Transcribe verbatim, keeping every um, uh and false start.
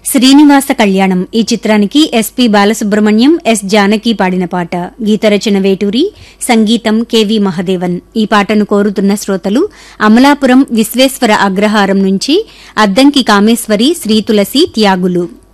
శ్రీనివాస కళ్యాణం ఈ చిత్రానికి SP Balasubrahmanyam, yes Janaki పాడిన పాట. గీతరచన వేటూరి, సంగీతం కెవి మహదేవన్. ఈ పాటను కోరుతున్న శ్రోతలు అమలాపురం విశ్వేశ్వర అగ్రహారం నుంచి అద్దంకి కామేశ్వరి, శ్రీతులసి, త్యాగులు.